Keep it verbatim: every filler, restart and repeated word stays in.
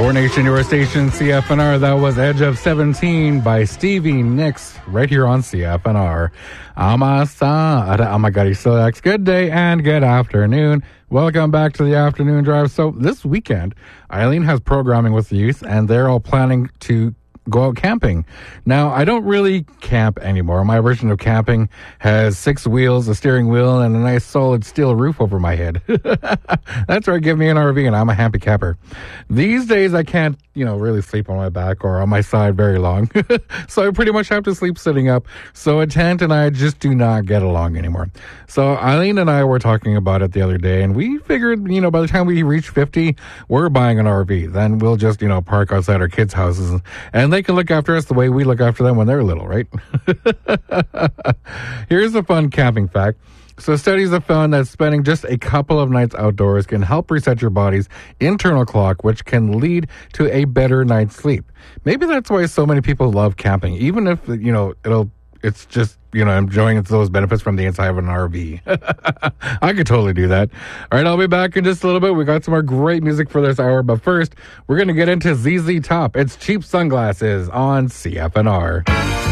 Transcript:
For Nation, your station, C F N R. That was Edge of seventeen by Stevie Nicks right here on C F N R. Amasa, Amagari Silex. Good day and good afternoon. Welcome back to the afternoon drive. So this weekend, Eileen has programming with the youth, and they're all planning to go out camping. Now, I don't really camp anymore. My version of camping has six wheels, a steering wheel, and a nice solid steel roof over my head. That's right, give me an R V and I'm a happy camper. These days, I can't, you know, really sleep on my back or on my side very long. So I pretty much have to sleep sitting up. So a tent and I just do not get along anymore. So Eileen and I were talking about it the other day, and we figured, you know, by the time we reach fifty, we're buying an R V. Then we'll just, you know, park outside our kids' houses, and they can look after us the way we look after them when they're little, right? Here's a fun camping fact. So studies have found that spending just a couple of nights outdoors can help reset your body's internal clock, which can lead to a better night's sleep. Maybe that's why so many people love camping, even if, you know, it'll, it's just, you know, enjoying those benefits from the inside of an R V. I could totally do that. All right, I'll be back in just a little bit. We got some more great music for this hour, but first, we're going to get into Z Z Top. It's Cheap Sunglasses on C F N R.